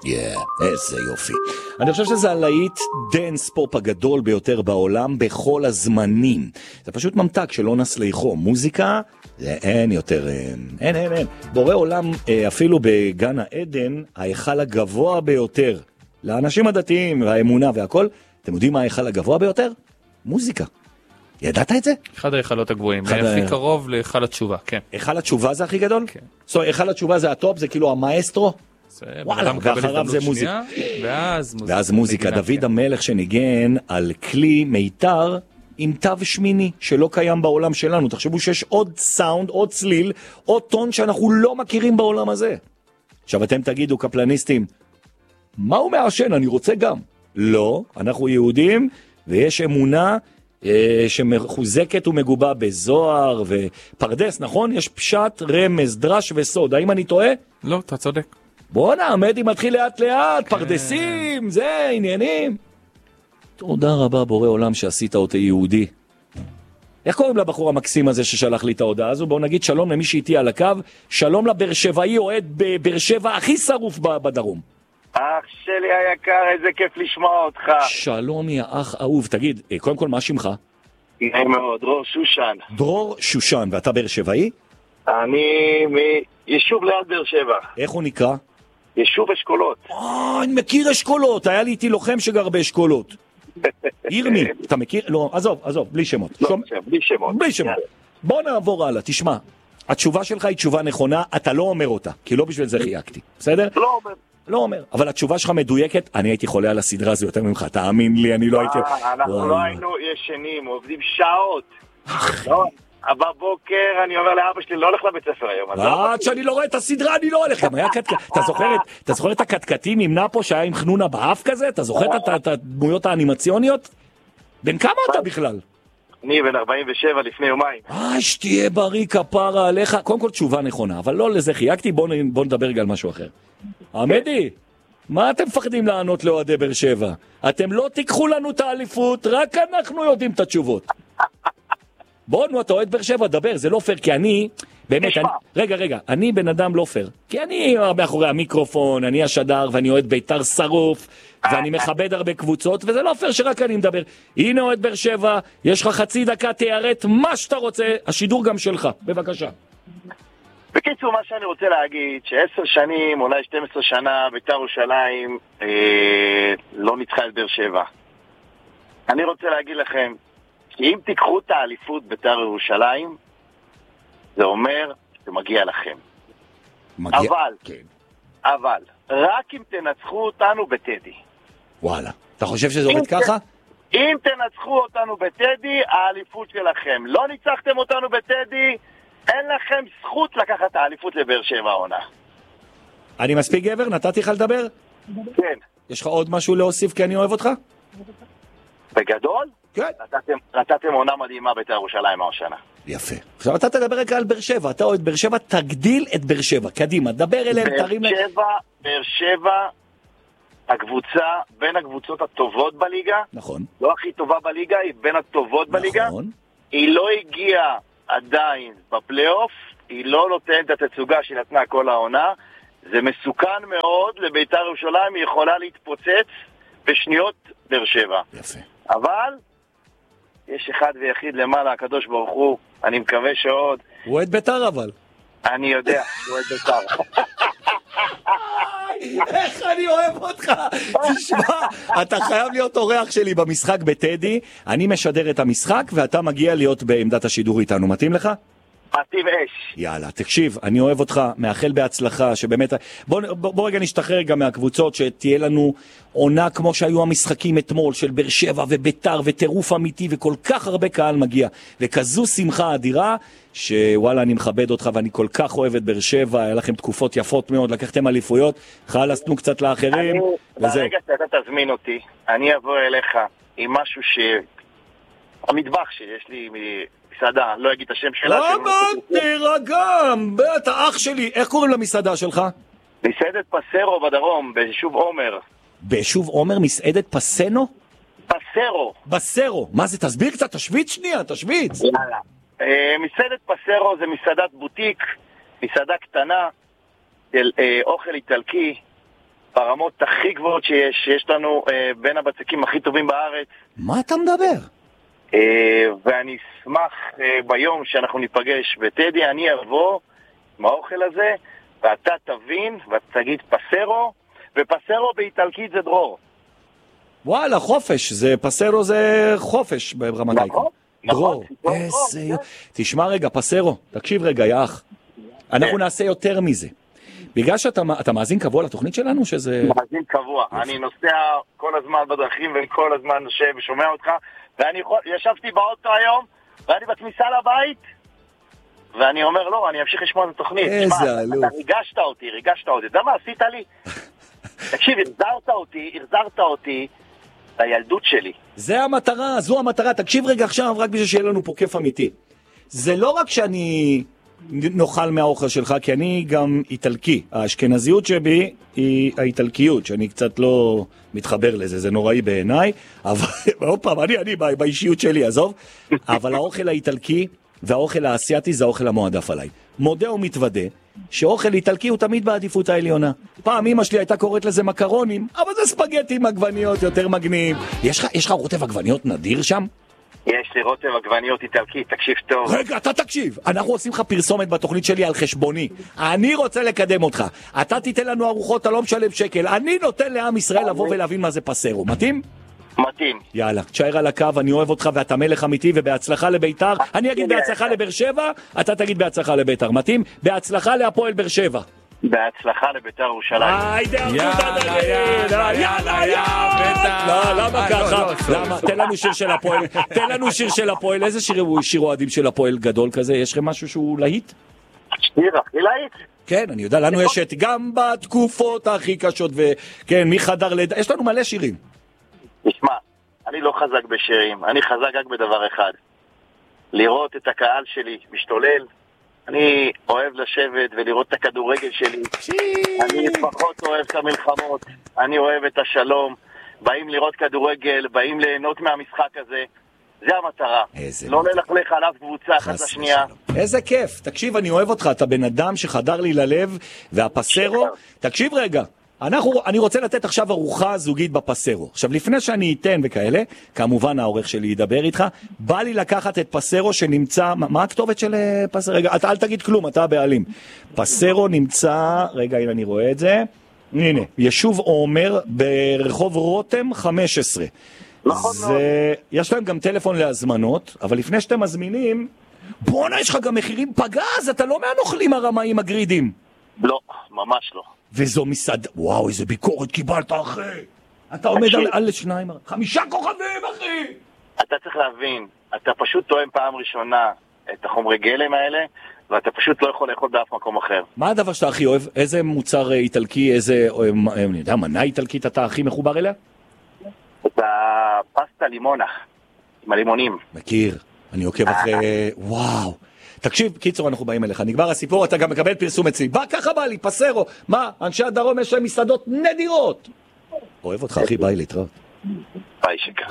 איזה יופי. אני חושב שזה הלהיט דנס פופ הגדול ביותר בעולם בכל הזמנים. זה פשוט ממתק שלא נסליחו. מוזיקה, זה אין יותר, אין. בורא עולם, אפילו בגן העדן, ההיכל הגבוה ביותר. לאנשים הדתיים והאמונה והכל, אתם יודעים מה ההיכל הגבוה ביותר? מוזיקה. ידעת את זה? אחד ההיכלות הגבוהים, הכי קרוב להיכל התשובה, כן. היכל התשובה זה הכי גדול? כן. היכל התשובה זה הטופ, זה כאילו המאסטרו? וואלה, ואחריו זה מוזיקה. ואז מוזיקה. דוד המלך שניגן על כלי מיתר עם תו שמיני שלא קיים בעולם שלנו. תחשבו שיש עוד סאונד, עוד צליל, עוד טון שאנחנו לא מכירים בעולם הזה. עכשיו אתם תגידו קפלניסטים, מה הוא מעשן? אני רוצה גם. לא, אנחנו יהודים ויש אמונה שמחוזקת ומגובה בזוהר ופרדס, נכון? יש פשט, רמז, דרש וסוד. האם אני טועה? לא, אתה צודק. בוא נעמדי מתחיל לאט לאט, פרדסים, זה עניינים. תודה רבה בורא עולם שעשית אותי יהודי. איך קוראים לבחור המקסים הזה ששלח לי את ההודעה הזו? בואו נגיד שלום למי שאיתי על הקו, שלום לבר שבעי אוהד בבר שבע הכי שרוף בדרום. אח שלי היקר, איזה כיף לשמוע אותך. שלום יא אח אהוב, תגיד, קודם כל מה שמך? נעים מאוד, דרור שושן. דרור שושן, ואתה בר שבעי? אני מיישוב ליד באר שבע. איך הוא נקרא? יישוב אשכולות. אני מכיר אשכולות, היה לי איתי לוחם שגר באשכולות. ירמי, אתה מכיר? לא, עזוב, בלי שמות. לא, בלי שמות. בוא נעבור הלאה, תשמע. התשובה שלך היא תשובה נכונה, אתה לא אומר אותה, כי לא בשביל זה חייגתי, בסדר? לא אומר, אבל התשובה שלך מדויקת, אני הייתי חולה על הסדרה הזו יותר ממך, תאמין לי, אני לא הייתי... אנחנו לא היינו ישנים, עובדים שעות. בבוקר אני אומר לאבא שלי, לא הולך לבית ספר היום. עד שאני לא רואה את הסדרה, אני לא הולך. גם היה קטקט... אתה זוכר את הקטקטים עם נאפו שהיה עם חנונה באף כזה? אתה זוכר את הדמויות האנימציוניות? בן כמה אתה בכלל? אני בן 47 לפני יומיים. שתהיה בריא כפרה עליך. קודם כל תשובה נכונה, אבל לא לזה חייגתי, בוא נדבר רגע על משהו אחר. עמדי, מה אתם מפחדים לענות לאוהדי באר שבע? אתם לא תיקחו לנו את האליפות, רק אנחנו יודעים את התשובות. בוא, אתה אוהד באר שבע, דבר, זה לא פייר, כי אני, באמת, רגע, אני בן אדם לא פייר, כי אני מאחורי המיקרופון, אני השדר, ואני אוהד ביתר שרוף, ואני מכבד הרבה קבוצות, וזה לא פייר שרק אני מדבר. הנה אוהד באר שבע, יש לך חצי דקה, תיארת מה שאתה רוצה, השידור גם שלך, בבקשה. בקיצור, מה שאני רוצה להגיד, ש10 שנים, אולי 12 שנה, ביתר ירושלים לא ניצחה את באר שבע. אני רוצה להגיד לכם, אם תיקחו את האליפות ביתר ירושלים, זה אומר שמגיע לכם. אבל, רק אם תנצחו אותנו בטדי. וואלה, אתה חושב שזה עובד ככה? אם תנצחו אותנו בטדי, האליפות שלכם. לא ניצחתם אותנו בטדי, אין לכם זכות לקחת את האליפות לבאר שבע העונה. אני מספיק גבר? נתתי לך לדבר? כן. יש לך עוד משהו להוסיף כי אני אוהב אותך? בגדול? כן. נתתם עונה מדהימה ביתר ירושלים השנה. יפה. עכשיו אתה תדבר רגע על באר שבע, אתה אוהד באר שבע, תגדיל את באר שבע, קדימה, דבר אליהם, תרים להם. באר שבע, הקבוצה בין הקבוצות הטובות בליגה, נכון. לא הכי טובה בליגה, היא בין הטובות בליגה, נכון. היא לא הגיעה עדיין בפלייאוף, היא לא נותנת את התצוגה שהיא נתנה כל העונה, זה מסוכן מאוד, לביתר ירושלים היא יכולה להתפוצץ בשניות באר שבע. יפה. אבל יש אחד ויחיד למעלה, הקדוש ברוך הוא, אני מקווה שעוד... הוא אוהד ביתר אבל. אני יודע, הוא אוהד ביתר. איך אני אוהב אותך. תשמע, אתה חייב להיות אורח שלי במשחק בטדי, אני משדר את המשחק ואתה מגיע להיות בעמדת השידור איתנו, מתאים לך? מתאים אש. יאללה, תקשיב, אני אוהב אותך, מאחל בהצלחה, שבאמת... בוא רגע נשתחרר גם מהקבוצות, שתהיה לנו עונה כמו שהיו המשחקים אתמול, של באר שבע וביתר וטירוף אמיתי, וכל כך הרבה קהל מגיע, וכזו שמחה אדירה, שוואלה, אני מכבד אותך, ואני כל כך אוהב את באר שבע, היה לכם תקופות יפות מאוד, לקחתם אליפויות, חלסנו קצת לאחרים, וזהו. ברגע שאתה תזמין אותי, אני אבוא אליך עם משהו המטבח שיש לי מסעדה, לא אגיד את השם שלה. תירגע, בית האח שלי, איך קוראים למסעדה שלך? מסעדת פסרו בדרום, ביישוב עומר. ביישוב עומר, מסעדת פסנו? פסרו. בסרו, מה זה? תסביר קצת, תשוויץ שנייה, תשוויץ. יאללה. מסעדת פסרו זה מסעדת בוטיק, מסעדה קטנה, של אוכל איטלקי, ברמות הכי גבוהות שיש לנו בין הבצקים הכי טובים בארץ. מה אתה מדבר? ואני אשמח ביום שאנחנו ניפגש בטדי, אני אבוא מהאוכל הזה, ואתה תבין, ואתה תגיד פסרו, ופסרו באיטלקית זה דרור. וואלה, חופש, פסרו זה חופש ברמת העיקר. דרור, איזה... תשמע רגע, פסרו, תקשיב רגע, יאח. אנחנו נעשה יותר מזה. בגלל שאתה מאזין קבוע לתוכנית שלנו, שזה... מאזין קבוע. אני נוסע כל הזמן בדרכים, וכל הזמן נושב ושומע אותך, ואני ישבתי באוטו היום, ואני בכניסה לבית, ואני אומר, לא, אני אמשיך לשמוע את התוכנית. איזה אלוף. אתה ריגשת אותי. אתה יודע מה עשית לי? תקשיב, החזרת אותי לילדות שלי. זה המטרה, זו המטרה. תקשיב רגע עכשיו, רק בשביל שיהיה לנו פה כיף אמיתי. זה לא רק שאני נאכל מהאוכל שלך, כי אני גם איטלקי. האשכנזיות שבי היא האיטלקיות, שאני קצת לא מתחבר לזה, זה נוראי בעיניי, אבל עוד פעם, אני באישיות שלי, עזוב, אבל האוכל האיטלקי והאוכל האסייתי זה האוכל המועדף עליי. מודה ומתוודה שאוכל איטלקי הוא תמיד בעדיפות העליונה. פעם אמא שלי הייתה קוראת לזה מקרונים, אבל זה ספגטי עם עגבניות יותר מגניב. יש לך רוטב עגבניות נדיר שם? יש לי רוטב עגבניות איטלקי, תקשיב טוב. רגע, אתה תקשיב. אנחנו עושים לך פרסומת בתוכנית שלי על חשבוני. אני רוצה לקדם אותך. אתה תיתן לנו ארוחות, אתה לא משלם שקל. אני נותן לעם ישראל לבוא ולהבין מה זה פסרו. מתאים? מתאים. יאללה, תשאר על הקו, אני אוהב אותך ואתה מלך אמיתי ובהצלחה לביתר. אני אגיד בהצלחה לבאר שבע, אתה תגיד בהצלחה לביתר. מתאים? בהצלחה להפועל באר שבע. בהצלחה לביתר ירושלים. יאללה, למה ככה? תן לנו שיר של הפועל. תן לנו שיר של הפועל. איזה שיר אוהדים של הפועל גדול כזה? יש לכם משהו שהוא להיט? שיר הכי להיט? כן, אני יודע, לנו יש את גם בתקופות הכי קשות, וכן, מי חדר לידה, יש לנו מלא שירים. תשמע, אני לא חזק בשירים, אני חזק רק בדבר אחד. לראות את הקהל שלי משתולל. אני אוהב לשבת ולראות את הכדורגל שלי. אני פחות אוהב את המלחמות. אני אוהב את השלום. באים לראות כדורגל, באים ליהנות מהמשחק הזה. זה המטרה. לא ללכלך על אף קבוצה אחת לשנייה. איזה כיף. תקשיב, אני אוהב אותך. אתה בן אדם שחדר לי ללב, והפסרו... תקשיב רגע. אני רוצה לתת עכשיו ארוחה זוגית בפסרו. עכשיו, לפני שאני אתן וכאלה, כמובן העורך שלי ידבר איתך, בא לי לקחת את פסרו שנמצא... מה הכתובת של פסרו? רגע, אל תגיד כלום, אתה הבעלים. פסרו נמצא... רגע, הנה אני רואה את זה. הנה, יישוב עומר ברחוב רותם 15. נכון מאוד. יש להם גם טלפון להזמנות, אבל לפני שאתם מזמינים, בואנה, יש לך גם מחירים פגז, אתה לא מהנוכלים הרמאים הגרידים. לא, ממש לא. וזו מסעדה, וואו, איזה ביקורת קיבלת, אחי. אתה עומד על 5 כוכבים, אחי. אתה צריך להבין, אתה פשוט טועם פעם ראשונה את החומרי גלם האלה, ואתה פשוט לא יכול לאכול באף מקום אחר. מה הדבר שאתה הכי אוהב? איזה מוצר איטלקי, איזה, אני יודע, מנה איטלקית אתה הכי מחובר אליה? את הפסטה לימונה, עם הלימונים. מכיר, אני עוקב אחרי, וואו. תקשיב, קיצור, אנחנו באים אליך, נגמר הסיפור, אתה גם מקבל פרסום אצלי. ככה בא לי, פסרו. מה, אנשי הדרום יש להם מסעדות נדירות. אוהב אותך, אחי, ביי להתראות. ביי שקר.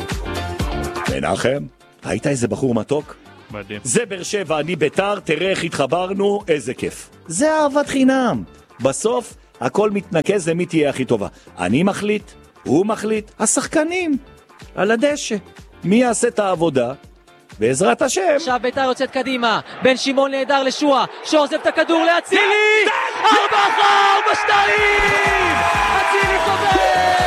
מנחם, היית איזה בחור מתוק? מדהים. זה באר שבע, אני ביתר, תראה איך התחברנו, איזה כיף. זה אהבת חינם. בסוף, הכל מתנקז למי תהיה הכי טובה. אני מחליט, הוא מחליט, השחקנים, על הדשא. מי יעשה את העבודה? בעזרת השם. עכשיו ביתר יוצאת קדימה, בן שמעון נהדר לשועה, שעוזב את הכדור לאצילי! 4-2! אצילי כובש!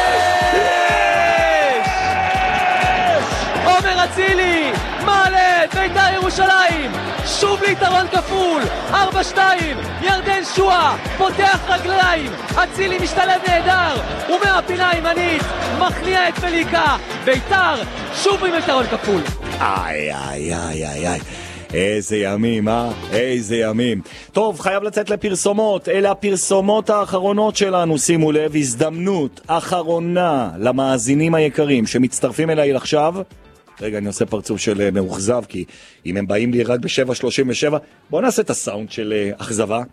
עומר אצילי מעלה את ביתר ירושלים, שוב ליתרון כפול, 4-2, ירדן שועה פותח רגליים, אצילי משתלב נהדר, ומהפינה הימנית מכניע את פליקה, ביתר שוב עם יתרון כפול. איי, איי, איי, איי, איי. איזה ימים, איזה ימים. טוב, חייב לצאת לפרסומות. אלה הפרסומות האחרונות שלנו, שימו לב, הזדמנות אחרונה למאזינים היקרים שמצטרפים אליי עכשיו. רגע, אני עושה פרצוף של מאוכזב, כי אם הם באים לי רק ב-7:37, בואו נעשה את הסאונד של אכזבה.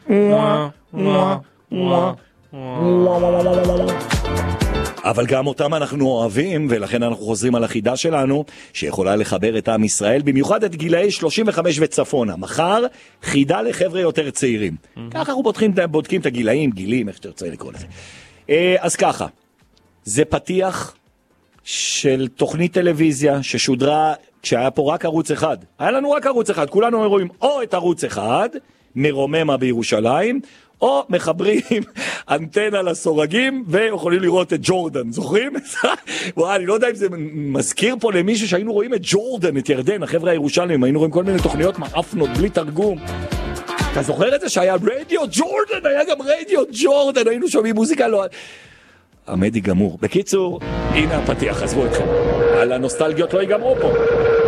אבל גם אותם אנחנו אוהבים, ולכן אנחנו חוזרים על החידה שלנו, שיכולה לחבר את עם ישראל, במיוחד את גילאי 35 וצפונה. מחר, חידה לחבר'ה יותר צעירים. ככה אנחנו בודקים את הגילאים, גילים, איך שתרצה לקרוא לזה. אז ככה, זה פתיח של תוכנית טלוויזיה ששודרה כשהיה פה רק ערוץ אחד. היה לנו רק ערוץ אחד, כולנו רואים או את ערוץ אחד, מרוממה בירושלים, או מחברים אנטנה לסורגים ויכולים לראות את ג'ורדן, זוכרים? וואי, אני לא יודע אם זה מזכיר פה למישהו שהיינו רואים את ג'ורדן, את ירדן, החבר'ה הירושלמים, היינו רואים כל מיני תוכניות מאפנות בלי תרגום. אתה זוכר את זה שהיה רדיו ג'ורדן, היה גם רדיו ג'ורדן, היינו שומעים מוזיקה לא... עמדי גמור. בקיצור, הנה הפתיח, עזבו אתכם. על הנוסטלגיות לא ייגמרו פה.